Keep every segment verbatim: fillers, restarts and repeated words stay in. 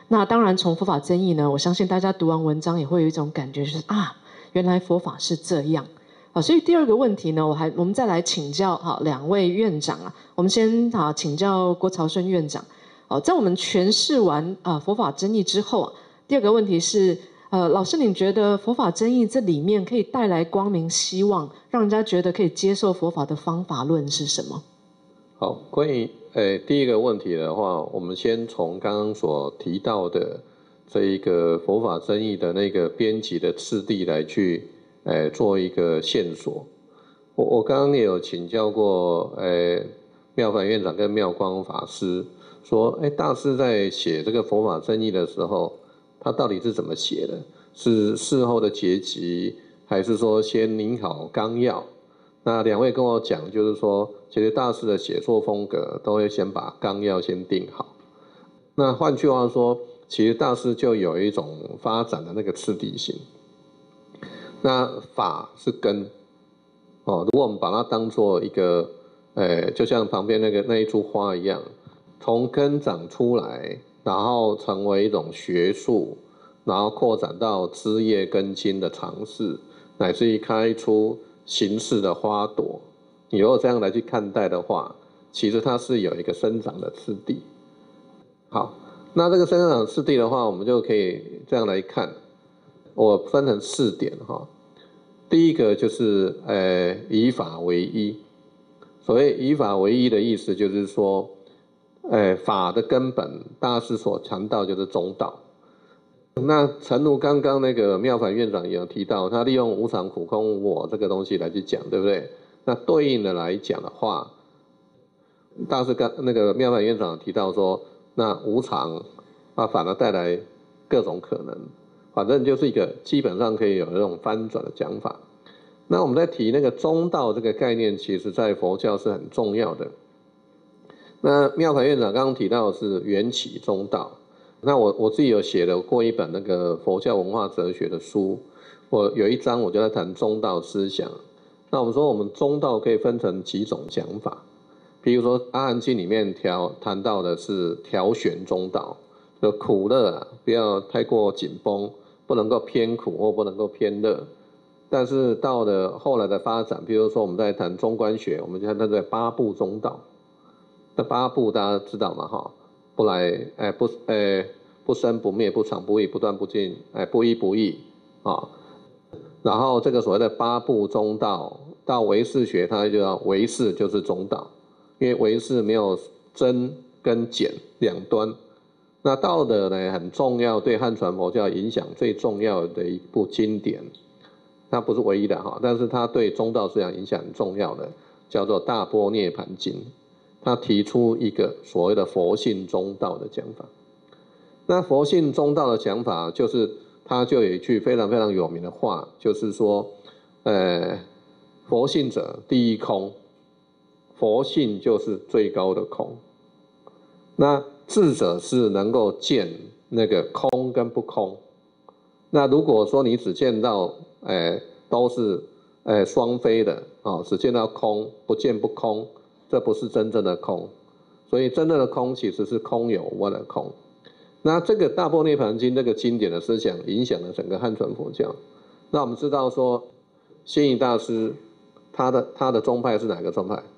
那当然，从佛法真义呢，我相信大家读完文章也会有一种感觉，就是啊，原来佛法是这样。啊，所以第二个问题呢，我还我们再来请教哈两位院长啊。我们先啊请教郭朝顺院长。哦，在我们诠释完啊佛法真义之后啊，第二个问题是，呃，老师您觉得佛法真义这里面可以带来光明希望，让人家觉得可以接受佛法的方法论是什么？ 好，关于呃第一个问题的话，我们先从刚刚所提到的这一个佛法真义的那个编辑的次第来去。呃，做一个线索。我我刚刚也有请教过，呃，妙凡院长跟妙光法师，说，哎，大师在写这个佛法真义的时候，他到底是怎么写的？是事后的结集，还是说先拟好纲要？那两位跟我讲，就是说，其实大师的写作风格都会先把纲要先定好。那换句话说，其实大师就有一种发展的那个次第性。那法是根，哦，如果我们把它当做一个，呃，就像旁边那个那一株花一样，从根长出来，然后成为一种学术，然后扩展到枝叶根茎的尝试，乃至于开出形式的花朵。你如果这样来去看待的话，其实它是有一个生长的次第。好，那这个生长次第的话，我们就可以这样来看。我分成四点哈，第一个就是呃以法为依，所谓以法为依的意思就是说，呃法的根本大师所强调就是中道。那诚如刚刚那个妙凡院长也有提到，他利用无常苦空无我这个东西来去讲，对不对？那对应的来讲的话，大师刚那个妙凡院长提到说，那无常啊反而带来各种可能。反正就是一个基本上可以有那种翻转的讲法。那我们在提那个中道这个概念，其实在佛教是很重要的。那妙凡院长刚刚提到的是缘起中道，那我我自己有写了过一本那个佛教文化哲学的书，我有一章我就在谈中道思想。那我们说我们中道可以分成几种讲法，比如说《阿含经》里面调谈到的是调旋中道。就苦乐啊，不要太过紧绷，不能够偏苦或不能够偏乐。但是到了后来的发展，比如说我们在谈中观学，我们就看它在八部中道。这八部大家知道嘛？哈，不来，哎不，哎不生不灭，不常不异，不断不尽，哎不依不异啊。然后这个所谓的八部中道，到唯识学，它就叫唯识就是中道，因为唯识没有增跟减两端。那道德呢很重要，对汉传佛教影响最重要的一部经典，它不是唯一的哈，但是它对中道思想影响很重要的，叫做《大般涅盘经》，它提出一个所谓的佛性中道的讲法。那佛性中道的讲法，就是它就有一句非常非常有名的话，就是说，呃，佛性者第一空，佛性就是最高的空。那智者是能够见那个空跟不空。那如果说你只见到，哎，都是，哎，双非的，哦，只见到空，不见不空，这不是真正的空。所以真正的空其实是空有无的空。那这个大般涅盘经这个经典的思想影响了整个汉传佛教。那我们知道说，仙仪大师他的他的宗派是哪个宗派？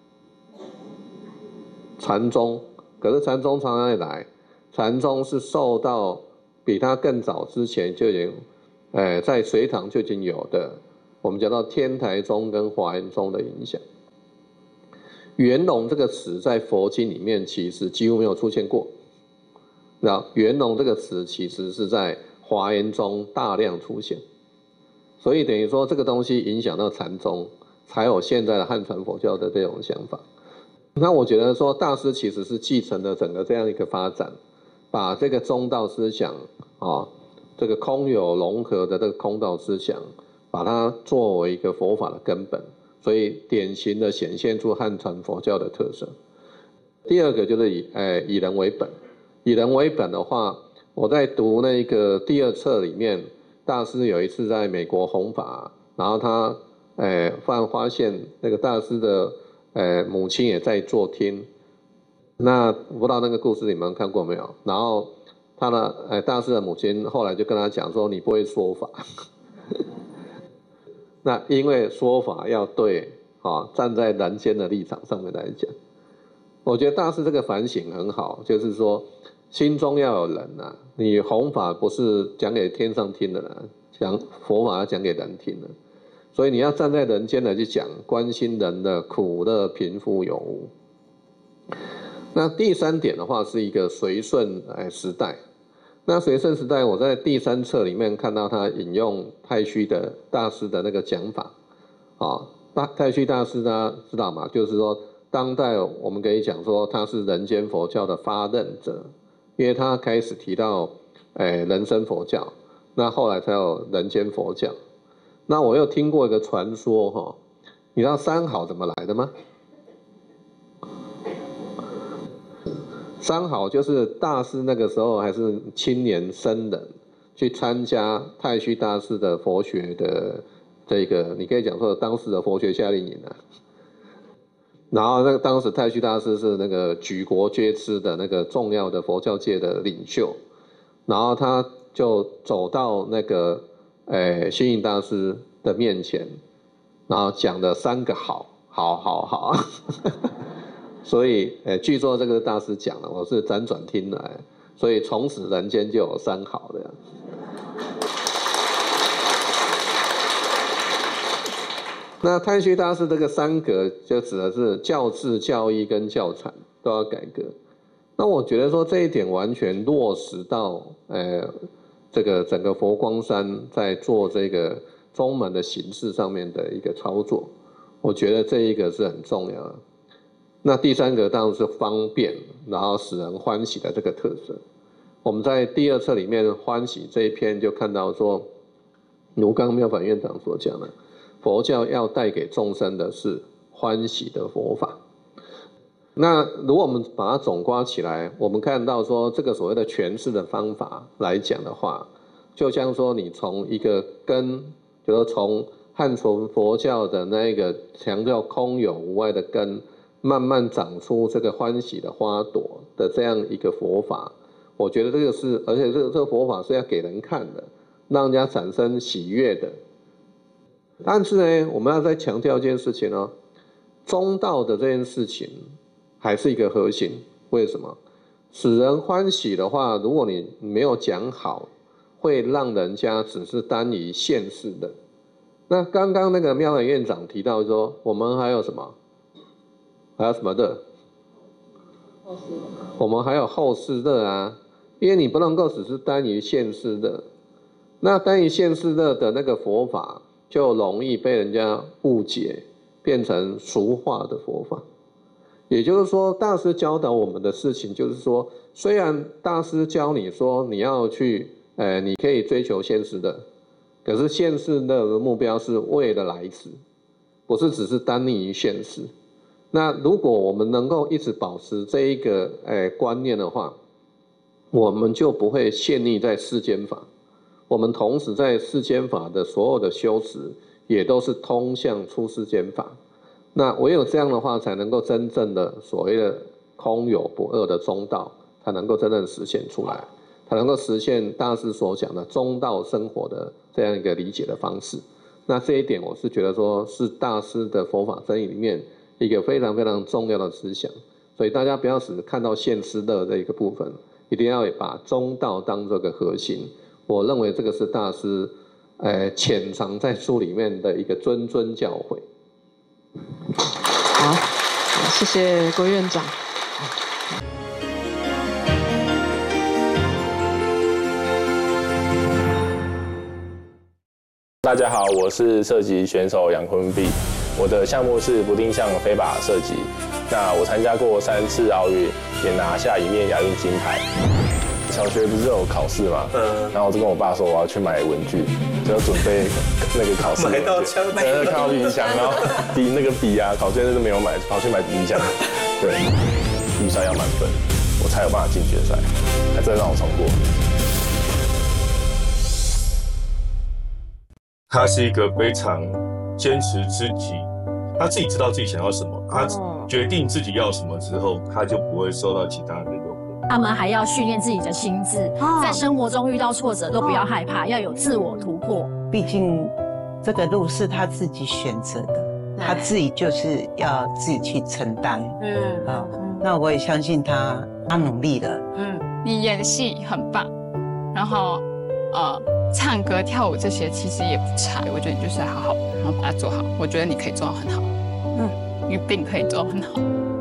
禅宗。可是禅宗从哪里来？禅宗是受到比他更早之前就已经，呃，在隋唐就已经有的，我们讲到天台宗跟华严宗的影响。圆融这个词在佛经里面其实几乎没有出现过，那圆融这个词其实是在华严宗大量出现，所以等于说这个东西影响到禅宗，才有现在的汉传佛教的这种想法。那我觉得说大师其实是继承了整个这样一个发展，把这个中道思想啊，这个空有融合的这个空道思想，把它作为一个佛法的根本，所以典型的显现出汉传佛教的特色。第二个就是以呃以人为本，以人为本的话，我在读那个第二册里面，大师有一次在美国弘法，然后他呃发发现那个大师的。呃，母亲也在坐听，那不知道那个故事你们看过没有？然后他的呃大师的母亲后来就跟他讲说，你不会说法。那因为说法要对啊，站在人间的立场上面来讲，我觉得大师这个反省很好，就是说心中要有人啊，你弘法不是讲给天上听的啦，讲佛法要讲给人听的，所以你要站在人间来去讲，关心人的苦乐贫富有无。那第三点的话是一个随顺哎时代。那随顺时代，我在第三册里面看到他引用太虚的大师的那个讲法，啊，太虚大师大家知道吗？就是说，当代我们可以讲说他是人间佛教的发轫者，因为他开始提到，哎，人生佛教，那后来才有人间佛教。那我又听过一个传说哈，你知道三好怎么来的吗？三好就是大师那个时候还是青年僧人，去参加太虚大师的佛学的这个，你可以讲说当时的佛学夏令营啊。然后那个当时太虚大师是那个举国皆知的那个重要的佛教界的领袖，然后他就走到那个诶星云大师的面前，然后讲了三个好，好好好。所以，呃，据说这个大师讲了，我是辗转听来，所以从此人间就有三好的。那太虚大师这个三革，就指的是教制、教义跟教产都要改革。那我觉得说这一点完全落实到，呃，这个整个佛光山在做这个宗门的形式上面的一个操作，我觉得这一个是很重要的。那第三个当然是方便，然后使人欢喜的这个特色。我们在第二册里面欢喜这一篇就看到说，如刚妙法院长所讲的，佛教要带给众生的是欢喜的佛法。那如果我们把它总括起来，我们看到说这个所谓的诠释的方法来讲的话，就像说你从一个根，就是从汉传佛教的那个强调空有无碍的根，慢慢长出这个欢喜的花朵的这样一个佛法，我觉得这个是，而且这个这个佛法是要给人看的，让人家产生喜悦的。但是呢，我们要再强调一件事情哦，中道的这件事情还是一个核心。为什么？使人欢喜的话，如果你没有讲好，会让人家只是单于现世的。那刚刚那个妙法院长提到说，我们还有什么？还有什么乐？我们还有后世乐啊，因为你不能够只是单于现世乐，那单于现世乐的那个佛法就容易被人家误解，变成俗化的佛法。也就是说，大师教导我们的事情，就是说，虽然大师教你说你要去，呃，你可以追求现世乐，可是现世乐的目标是为了来世，不是只是单立于现世。那如果我们能够一直保持这一个诶观念的话，我们就不会陷溺在世间法。我们同时在世间法的所有的修持，也都是通向出世间法。那唯有这样的话，才能够真正的所谓的空有不二的中道，才能够真正实现出来，才能够实现大师所讲的中道生活的这样一个理解的方式。那这一点，我是觉得说是大师的佛法真理里面一个非常非常重要的思想，所以大家不要只看到现世乐这一个部分，一定要把中道当作个核心。我认为这个是大师，呃，潜藏在书里面的一个谆谆教诲。 好，谢谢郭院长。 大家好，我是射击选手杨坤碧。我的项目是不定向飞靶射击，那我参加过三次奥运，也拿下一面亚运金牌。小学不是有考试吗？嗯。然后我就跟我爸说我要去买文具，就要准备那个考试。买到枪，对，看到皮枪，然后笔那个笔啊，考卷是没有买，跑去买皮枪。对，预算要满分，我才有办法进决赛，还真让我冲过。 他是一个非常坚持自己，他自己知道自己想要什么，他决定自己要什么之后，他就不会受到其他人的诱惑。 他们还要训练自己的心智， 哦在生活中遇到挫折都不要害怕，要有自我突破。 毕竟这个路是他自己选择的，他自己就是要自己去承担。 嗯啊，那我也相信他，他努力了。 嗯， 你演戏很棒，然后呃，唱歌、跳舞这些其实也不差。我觉得你就是好好，然后把它做好。我觉得你可以做到很好，嗯，一定可以做到很好。